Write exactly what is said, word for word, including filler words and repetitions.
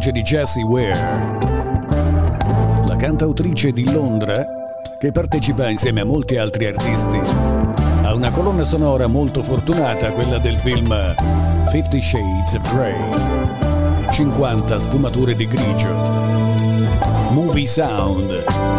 voce di Jessie Ware, la cantautrice di Londra che partecipa insieme a molti altri artisti a una colonna sonora molto fortunata, quella del film Fifty Shades of Grey, cinquanta sfumature di grigio. Movie Sound